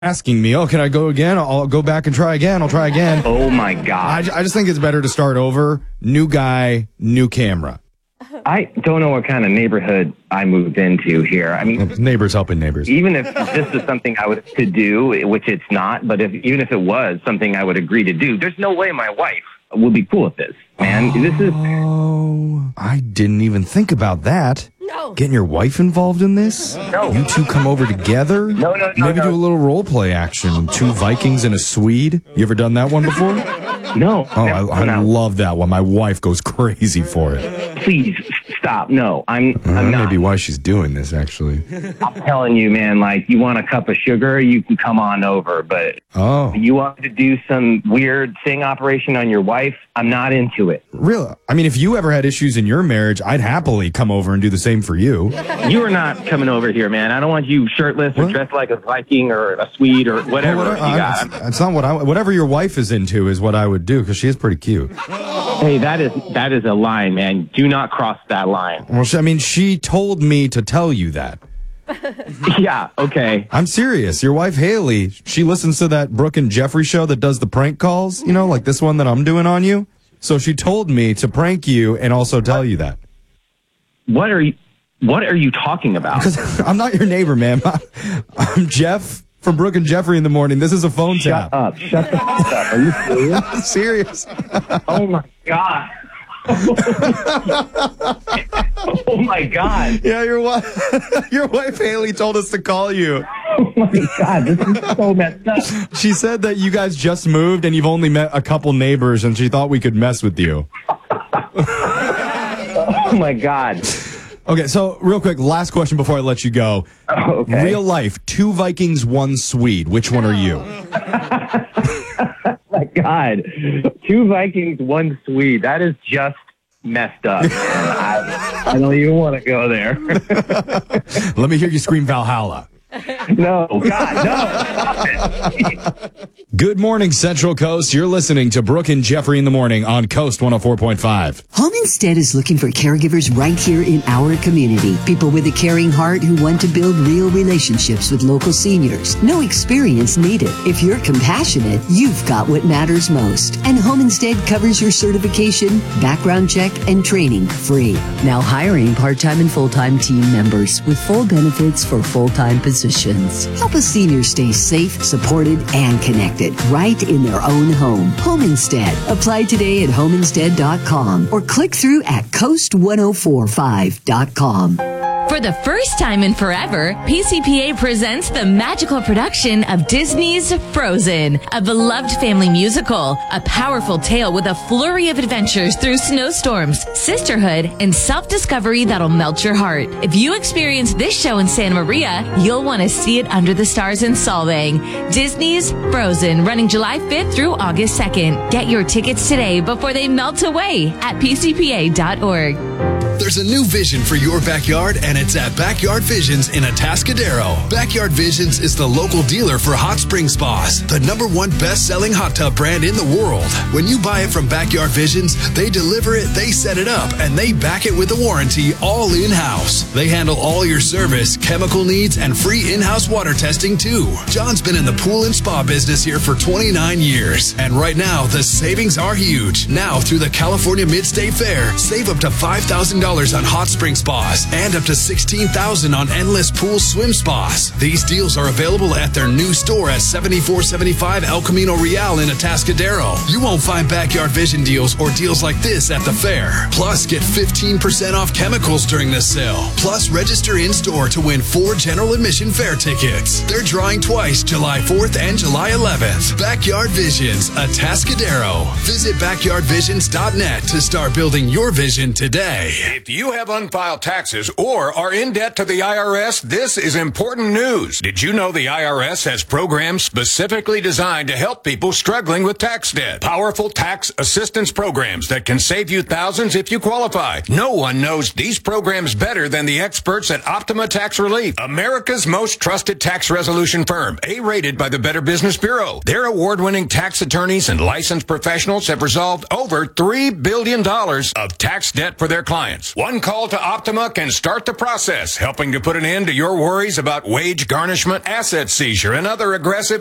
asking me, oh, can I go again? I'll go back and try again. I'll try again. Oh, my God. I just think it's better to start over. New guy, new camera. I don't know what kind of neighborhood I moved into here. I mean, neighbors helping neighbors. Even if this is something I would to do, which it's not, but even if it was something I would agree to do, there's no way my wife would be cool with this, man. Oh, I didn't even think about that. No. Getting your wife involved in this? No. You two come over together? No. Maybe do a little role play action. 2 Vikings and a Swede. You ever done that one before? No. Oh, I love that one. My wife goes crazy for it. Please stop. No, I'm That not. may be why she's doing this, actually. I'm telling you, man, like, you want a cup of sugar, you can come on over. But you want to do some weird thing operation on your wife, I'm not into it. Really? I mean, if you ever had issues in your marriage, I'd happily come over and do the same for you. You are not coming over here, man. I don't want you shirtless or dressed like a Viking or a Swede or whatever you got. It's not whatever your wife is into is what I would do, because she is pretty cute. Hey, that is a line, man. Do not cross that line. Well, she told me to tell you that. Yeah, okay. I'm serious. Your wife, Haley, she listens to that Brooke and Jeffrey show that does the prank calls, you know, like this one that I'm doing on you. So she told me to prank you and also tell you that. What are you talking about? Because I'm not your neighbor, man. I'm Jeff from Brooke and Jeffrey in the morning. This is a phone tap. Shut the fuck up. Are you serious? I'm serious. Oh, my God. Oh, my God. Yeah, your wife Haley told us to call you. Oh, my God. This is so messed up. She said that you guys just moved and you've only met a couple neighbors, and she thought we could mess with you. Oh, my God. Okay, so real quick, last question before I let you go. Okay. Real life, 2 Vikings, 1 Swede. Which one are you? My God. 2 Vikings, 1 Swede. That is just messed up. I don't even want to go there. Let me hear you scream Valhalla. No, God, no. Stop it. Good morning, Central Coast. You're listening to Brooke and Jeffrey in the morning on Coast 104.5. Home Instead is looking for caregivers right here in our community. People with a caring heart who want to build real relationships with local seniors. No experience needed. If you're compassionate, you've got what matters most. And Home Instead covers your certification, background check, and training free. Now hiring part-time and full-time team members with full benefits for full-time positions. Help a senior stay safe, supported, and connected right in their own home. Home Instead. Apply today at homeinstead.com or click through at coast1045.com. For the first time in forever, PCPA presents the magical production of Disney's Frozen, a beloved family musical, a powerful tale with a flurry of adventures through snowstorms, sisterhood, and self-discovery that'll melt your heart. If you experience this show in Santa Maria, you'll want to see it under the stars in Solvang. Disney's Frozen, running July 5th through August 2nd. Get your tickets today before they melt away at pcpa.org. There's a new vision for your backyard, and it's at Backyard Visions in Atascadero. Backyard Visions is the local dealer for Hot Spring Spas, the #1 best-selling hot tub brand in the world. When you buy it from Backyard Visions, they deliver it, they set it up, and they back it with a warranty all in-house. They handle all your service, chemical needs, and free in-house water testing, too. John's been in the pool and spa business here for 29 years, and right now, the savings are huge. Now, through the California Mid-State Fair, save up to $5,000 on hot spring spas and up to $16,000 on endless pool swim spas. These deals are available at their new store at 7475 El Camino Real in Atascadero. You won't find Backyard Vision deals or deals like this at the fair. Plus, get 15% off chemicals during this sale. Plus, register in-store to win 4 general admission fair tickets. They're drawing twice, July 4th and July 11th. Backyard Visions, Atascadero. Visit backyardvisions.net to start building your vision today. If you have unfiled taxes or are in debt to the IRS, this is important news. Did you know the IRS has programs specifically designed to help people struggling with tax debt? Powerful tax assistance programs that can save you thousands if you qualify. No one knows these programs better than the experts at Optima Tax Relief, America's most trusted tax resolution firm, A-rated by the Better Business Bureau. Their award-winning tax attorneys and licensed professionals have resolved over $3 billion of tax debt for their clients. loans. One call to Optima can start the process, helping to put an end to your worries about wage garnishment, asset seizure, and other aggressive